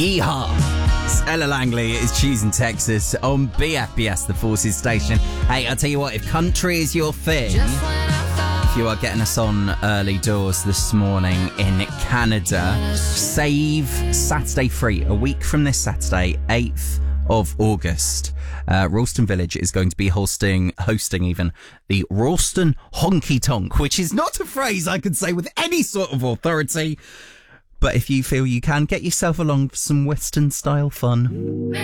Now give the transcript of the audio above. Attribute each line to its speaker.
Speaker 1: Yeehaw! It's Ella Langley is choosing Texas on BFBS, the Forces station. Hey, I'll tell you what, if country is your thing, if you are getting us on early doors this morning in Canada, save Saturday free. A week from this Saturday, 8th of August. Ralston Village is going to be hosting even the Ralston Honky Tonk, which is not a phrase I could say with any sort of authority. But if you feel you can, get yourself along for some Western style fun.